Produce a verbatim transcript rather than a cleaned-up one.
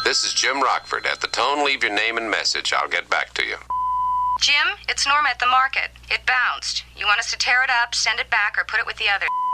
This is Jim Rockford. At the tone, leave your name and message. I'll get back to you. Jim, it's Norma at the market. It bounced. You want us to tear it up, send it back, or put it with the others?